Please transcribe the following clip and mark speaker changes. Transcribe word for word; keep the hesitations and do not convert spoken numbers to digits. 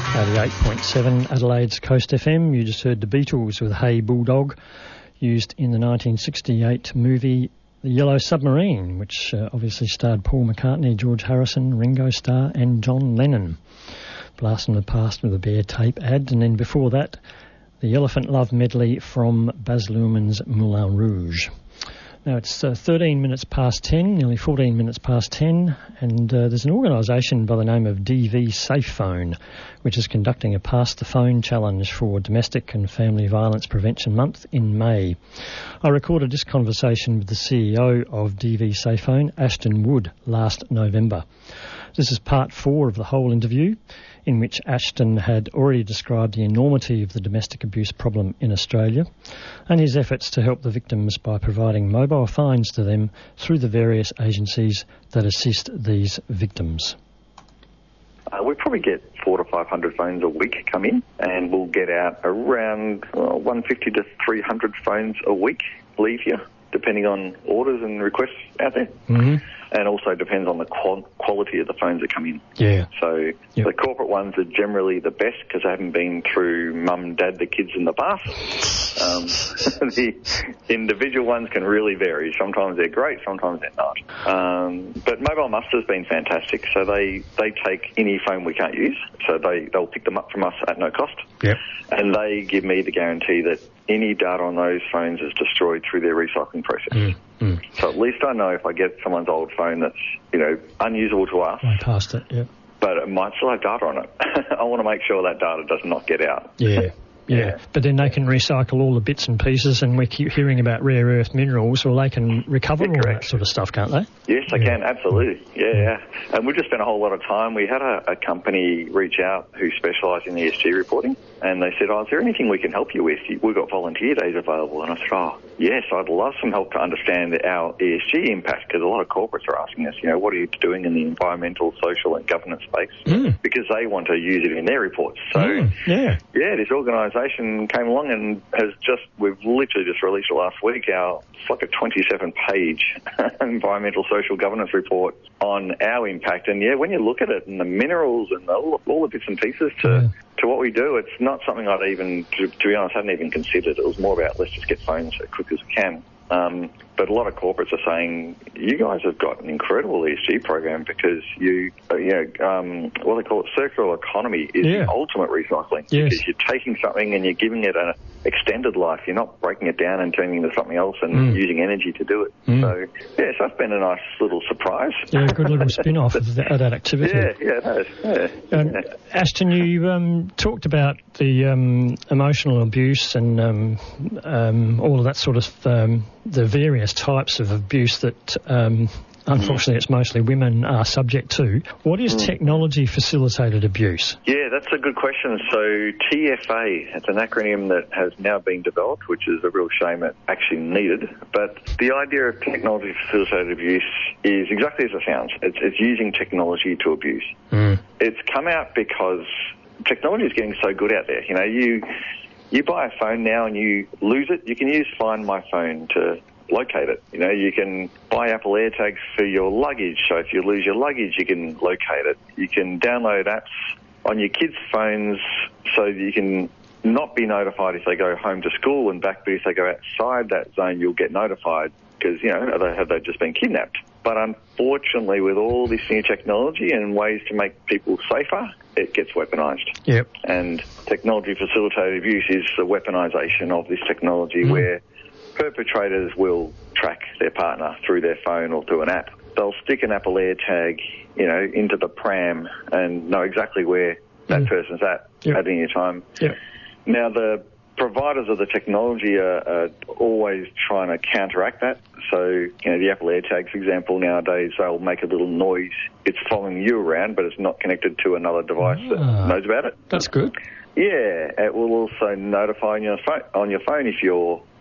Speaker 1: eighty-eight point seven Adelaide's Coast F M. You just heard the Beatles with Hey Bulldog, used in the nineteen sixty-eight movie The Yellow Submarine, which uh, obviously starred Paul McCartney, George Harrison, Ringo Starr and John Lennon. Blast from the Past with a Bear tape ad, and then before that, the Elephant Love medley from Baz Luhrmann's Moulin Rouge. Now it's uh, thirteen minutes past ten, nearly fourteen minutes past ten, and uh, there's an organisation by the name of D V Safe Phone, which is conducting a Pass the Phone challenge for Domestic and Family Violence Prevention Month in May. I recorded this conversation with the C E O of D V Safe Phone, Ashton Wood, last November. This is part four of the whole interview, in which Ashton had already described the enormity of the domestic abuse problem in Australia and his efforts to help the victims by providing mobile phones to them through the various agencies that assist these victims.
Speaker 2: Uh, we probably get four to five hundred phones a week come in, and we'll get out around uh, one hundred fifty to three hundred phones a week leave here, depending on orders and requests out there.
Speaker 1: Mm-hmm.
Speaker 2: And also depends on the qual- quality of the phones that come in.
Speaker 1: Yeah.
Speaker 2: So
Speaker 1: yep.
Speaker 2: The corporate ones are generally the best because they haven't been through mum, dad, the kids in the bath. Um, the individual ones can really vary. Sometimes they're great, sometimes they're not. Um, but Mobile Muster's been fantastic. So they, they take any phone we can't use. So they, they'll pick them up from us at no cost.
Speaker 1: Yep.
Speaker 2: And they give me the guarantee that any data on those phones is destroyed through their recycling process.
Speaker 1: Mm, mm.
Speaker 2: So at least I know if I get someone's old phone that's, you know, unusable to us.
Speaker 1: I passed it, yeah.
Speaker 2: But it might still have data on it. I want to make sure that data does not get out.
Speaker 1: Yeah. Yeah.
Speaker 2: Yeah.
Speaker 1: But then they can recycle all the bits and pieces, and we keep hearing about rare earth minerals, well, they can recover
Speaker 2: Yeah,
Speaker 1: all
Speaker 2: correct.
Speaker 1: that sort of stuff, can't they?
Speaker 2: Yes, they
Speaker 1: Yeah.
Speaker 2: can, absolutely. Yeah, yeah. And we just spent a whole lot of time. We had a, a company reach out who specialise in E S G reporting, and they said, oh, is there anything we can help you with? We've got volunteer days available. And I said, oh, yes, I'd love some help to understand our E S G impact, because a lot of corporates are asking us, you know, what are you doing in the environmental, social and governance space?
Speaker 1: Mm.
Speaker 2: Because they want to use it in their reports. So,
Speaker 1: Mm, yeah.
Speaker 2: yeah, this organisation came along and has just, we've literally just released last week our, it's like a twenty-seven page environmental social governance report on our impact. And yeah, when you look at it and the minerals and all, all the bits and pieces to,
Speaker 1: Yeah.
Speaker 2: to what we do, it's not something I'd even, to, to be honest, hadn't even considered. It was more about let's just get phones as quick as we can. Um, but a lot of corporates are saying, you guys have got an incredible E S G program because you, uh, you know, um, what they call it, circular economy is
Speaker 1: Yeah.
Speaker 2: the ultimate recycling.
Speaker 1: Yes.
Speaker 2: Because you're taking something and you're giving it an extended life. You're not breaking it down and turning it into something else and
Speaker 1: Mm.
Speaker 2: using energy to do it.
Speaker 1: Mm.
Speaker 2: So, yeah, so that's been a nice little surprise.
Speaker 1: Yeah, good little spin-off of that, of that activity.
Speaker 2: Yeah, yeah, it has. Yeah.
Speaker 1: Um,
Speaker 2: yeah.
Speaker 1: Ashton, you um, talked about the um, emotional abuse and um, um, all of that sort of, um, the various types of abuse that um, unfortunately it's mostly women are subject to. What is
Speaker 2: Mm.
Speaker 1: technology-facilitated abuse?
Speaker 2: Yeah, that's a good question. So T F A, it's an acronym that has now been developed, which is a real shame it actually needed. But the idea of technology-facilitated abuse is exactly as it sounds. It's, it's using technology to abuse.
Speaker 1: Mm.
Speaker 2: It's come out because technology is getting so good out there. You know, you you buy a phone now and you lose it, you can use Find My Phone to locate it. You know, you can buy Apple AirTags for your luggage, so if you lose your luggage, you can locate it. You can download apps on your kids' phones so that you can not be notified if they go home to school and back, but if they go outside that zone, you'll get notified because, you know, they, have they just been kidnapped? But unfortunately, with all this new technology and ways to make people safer, it gets weaponised.
Speaker 1: Yep.
Speaker 2: And technology-facilitated abuse is the weaponisation of this technology
Speaker 1: Mm.
Speaker 2: where perpetrators will track their partner through their phone or through an app. They'll stick an Apple AirTag, you know, into the pram and know exactly where that
Speaker 1: Mm.
Speaker 2: person's at
Speaker 1: Yep.
Speaker 2: at any time.
Speaker 1: Yep.
Speaker 2: Now, the providers of the technology are, are always trying to counteract that. So, you know, the Apple AirTags, for example, nowadays, they'll make a little noise. It's following you around, but it's not connected to another device
Speaker 1: Ah.
Speaker 2: that knows about it.
Speaker 1: That's good.
Speaker 2: Yeah, it will also notify on your phone, on your phone if you're